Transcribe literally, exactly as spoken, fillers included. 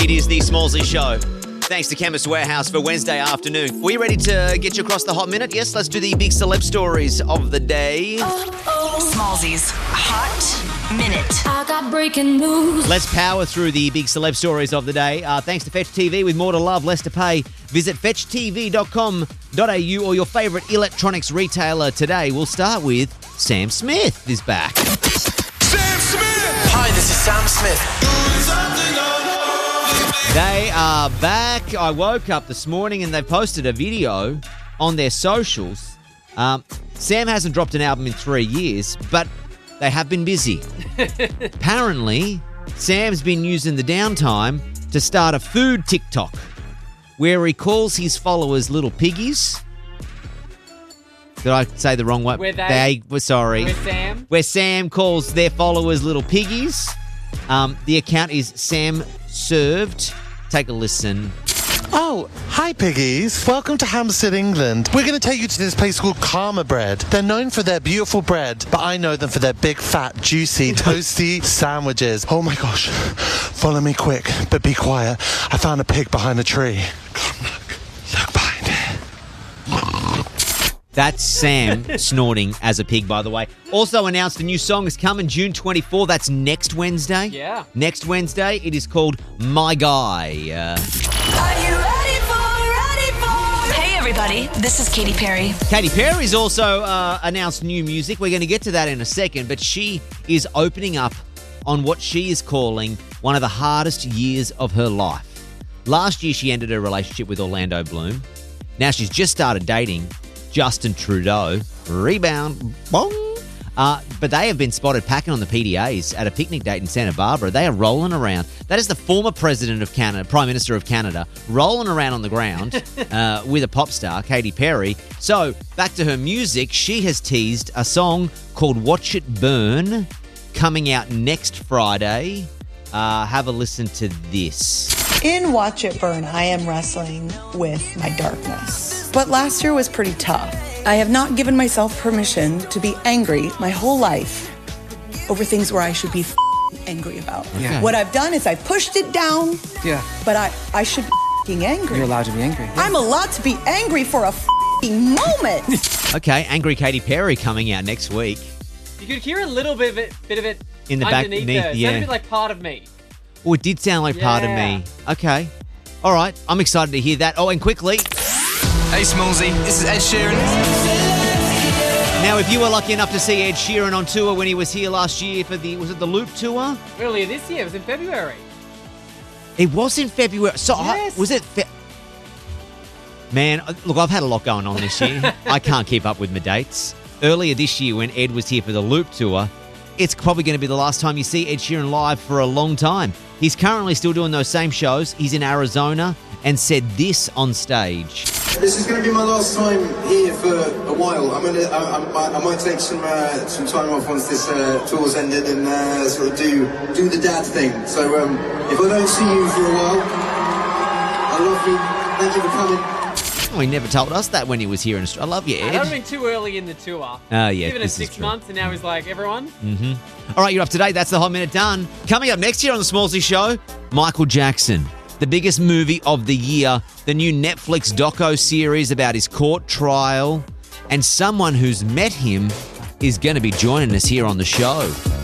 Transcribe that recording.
It is the Smallsy Show. Thanks to Chemist Warehouse for Wednesday afternoon. We ready to get you across the hot minute? Yes, let's do the big celeb stories of the day. Smallsy's Hot Minute. I got breaking news. Let's power through the big celeb stories of the day. Uh, thanks to Fetch T V with more to love, less to pay. Visit fetch t v dot com dot a u or your favourite electronics retailer today. We'll start with Sam Smith is back. Sam Smith! Hi, this is Sam Smith. They are back. I woke up this morning and they posted a video on their socials. Um, Sam hasn't dropped an album in three years, but they have been busy. Apparently, Sam's been using the downtime to start a food TikTok where he calls his followers little piggies. Did I say the wrong way? Where they? They were sorry. Where Sam? Where Sam calls their followers little piggies. Um, the account is Sam Served. Take a listen. Oh, hi piggies. Welcome to Hampstead, England. We're going to take you to this place called Karma Bread. They're known for their beautiful bread, but I know them for their big, fat, juicy, toasty sandwiches. Oh my gosh. Follow me quick, but be quiet. I found a pig behind a tree. Come look. Look behind it. That's Sam snorting as a pig, by the way. Also announced a new song is coming June twenty-fourth. That's next Wednesday. Yeah. Next Wednesday. It is called My Guy. Uh, Are you ready for, ready for? Hey, everybody. This is Katy Perry. Katy Perry's also uh, announced new music. We're going to get to that in a second, but she is opening up on what she is calling one of the hardest years of her life. Last year, she ended her relationship with Orlando Bloom. Now she's just started dating Justin Trudeau. Rebound. Bong. Uh, but they have been spotted packing on the P D As at a picnic date in Santa Barbara. They are rolling around. That is the former president of Canada, Prime Minister of Canada, rolling around on the ground uh, with a pop star, Katy Perry. So, back to her music. She has teased a song called Watch It Burn coming out next Friday. Uh, have a listen to this. In Watch It Burn, I am wrestling with my darkness. But last year was pretty tough. I have not given myself permission to be angry my whole life over things where I should be f***ing angry about. Yeah. What I've done is I pushed it down, Yeah, but I, I should be f***ing angry. you're allowed to be angry. I'm allowed to be angry for a f***ing moment. Okay, Angry Katy Perry coming out next week. You could hear a little bit of it, bit of it In the back- underneath neath, there. It yeah. sounded a bit like part of me. Oh, it did sound like part of Yeah. me. Okay. All right. I'm excited to hear that. Oh, and quickly, Hey, Smallsy, this is Ed Sheeran. now if you were lucky enough to see Ed Sheeran on tour when he was here last year for the, was it the Loop tour? Earlier this year, it was in February. It was in February. So I- Yes. was it? Fe- Man, uh, look, I've had a lot going on this year. I can't keep up with my dates. Earlier this year when Ed was here for the Loop tour, it's probably going to be the last time you see Ed Sheeran live for a long time. He's currently still doing those same shows. He's in Arizona and said this on stage. This is going to be my last time here for a while. I'm gonna, I, I, might- I might take some uh, some time off once this uh, tour's ended and uh, sort of do do the dad thing. So um, if I don't see you for a while, I love you. Thank you for coming. Oh, he never told us that when he was here in Australia. I love you, That would have Ed. been too early in the tour. Oh, yeah, Given it this is six true. months, and now he's like, everyone. All right, you're up to date. That's the Hot Minute done. Coming up next year on the Smallsy Show, Michael Jackson. The biggest movie of the year, the new Netflix doco series about his court trial, and someone who's met him is going to be joining us here on the show.